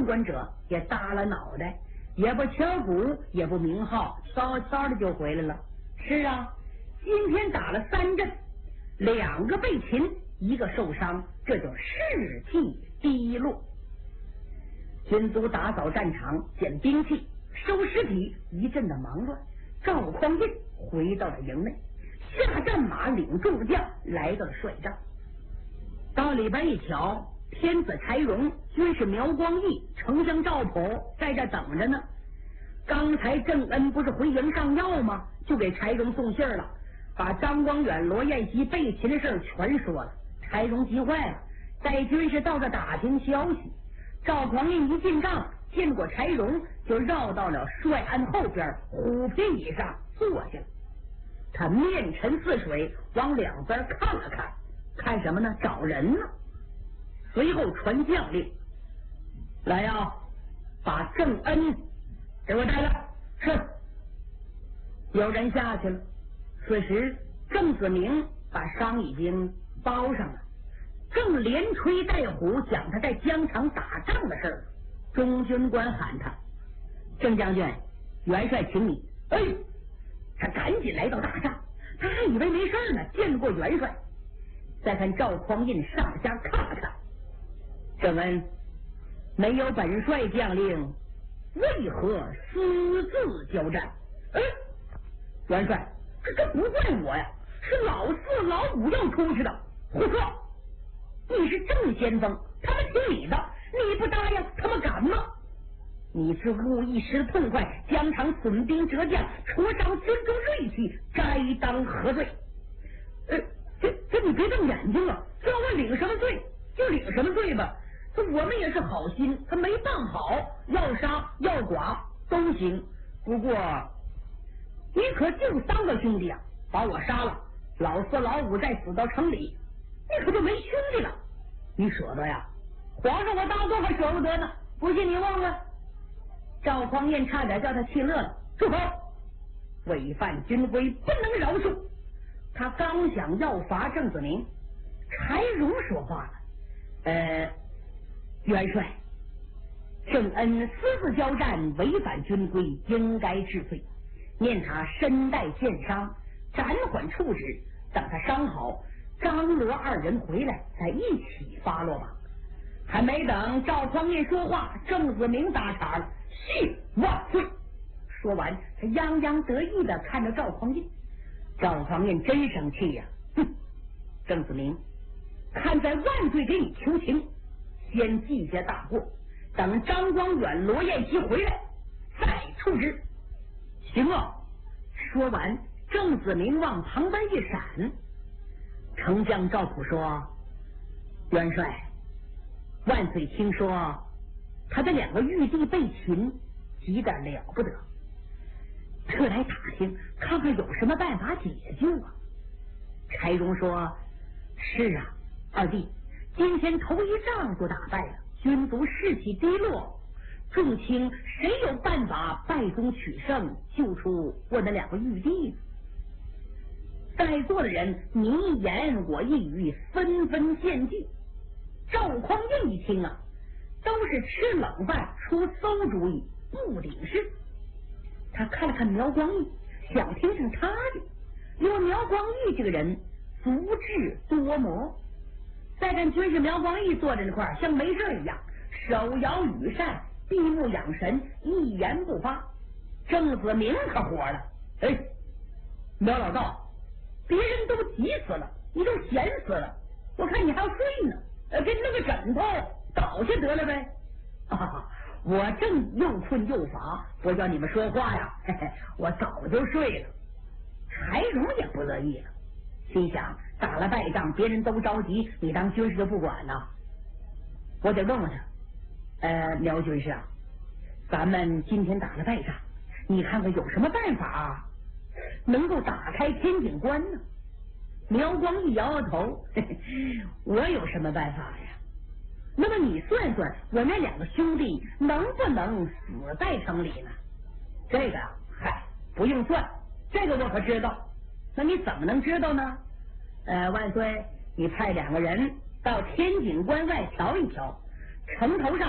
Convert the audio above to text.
管者也耷了脑袋，也不敲鼓，也不鸣号，悄悄的就回来了。是啊，今天打了3阵，2个被擒，1个受伤，这就士气低落。军卒打扫战场，捡兵器，收尸体，一阵的忙乱。赵匡胤回到了营内，下战马，领众将来到了帅帐。到里边一瞧，天子柴荣、军士苗光义、丞相赵普在这等着呢。刚才郑恩不是回营上药吗？就给柴荣送信了，把张光远、罗彦熙被擒的事全说了。柴荣急坏了，带军士到这打听消息。赵匡胤一进帐，见过柴荣，就绕到了帅案后边虎皮椅上坐下了。他面沉似水，往两边看了看，看什么呢？找人呢。随后传将令，来呀，把郑恩给我带来。是。有人下去了。此时郑子明把伤已经包上了，正连吹带唬讲他在疆场打仗的事儿。中军官喊他：郑将军，元帅请你。哎，他赶紧来到大帐，他还以为没事呢，见过元帅。再看赵匡胤上下看了看，郑恩，没有本帅将令，为何私自交战？哎，元帅，这不怪我呀，是老4老5要出去的。胡说！你是正先锋，他们听你的，你不答应，他们敢吗？你是误一时痛快，疆场损兵折将，挫伤军中锐气，该当何罪？这你别瞪眼睛了，叫我领什么罪就领什么罪吧。我们也是好心，他没办好，要杀要剐都行。不过你可就3个兄弟啊，把我杀了，老4老5再死到城里，你可就没兄弟了。你舍得呀？皇上我当初可舍不得呢，不信你问问。赵匡胤差点叫他气乐了。住口！违反军规不能饶恕。他刚想要罚郑子明，柴荣说话了：元帅，郑恩私自交战，违反军规，应该治罪。念他身带箭伤，暂缓处置，等他伤好，张罗2人回来，再一起发落吧。还没等赵匡胤说话，郑子明打岔了：谢万岁！说完，他洋洋得意的看着赵匡胤。赵匡胤真生气呀！哼，郑子明，看在万岁给你求情，先记下大过，等张光远、罗彦熙回来再处置。行啊！说完，郑子明往旁边一闪。丞相赵普说：元帅，万岁听说他的2个玉帝被擒，急得了不得，特来打听看看有什么办法解救啊。柴荣说：是啊，二弟，今天头一仗就打败了，军卒士气低落，众卿谁有办法败中取胜，救出我那2个玉帝呢？在座的人你一言我一语，纷纷献计。赵匡胤一听啊，都是吃冷饭出馊主意，不顶事。他看了看苗光义，想听听他的，因为苗光义这个人足智多谋。再看军士苗光义坐在那块像没事一样，手摇羽扇，闭目养神，一言不发。郑子明可活了：哎，苗老道，别人都急死了，你都闲死了，我看你还要睡呢，给你弄个枕头倒下得了呗。我正又困又乏，不叫你们说话呀，嘿嘿，我早就睡了。柴荣也不乐意了，心想打了败仗，别人都着急，你当军士就不管了。我得问问他，苗军士啊，咱们今天打了败仗，你看看有什么办法能够打开天井关呢？苗光一摇摇头，嘿嘿，我有什么办法呀？那么你算算，我那2个兄弟能不能死在城里呢？这个嗨，不用算，这个我可知道。那你怎么能知道呢？万岁，你派2个人到天井关外瞧一瞧，城头上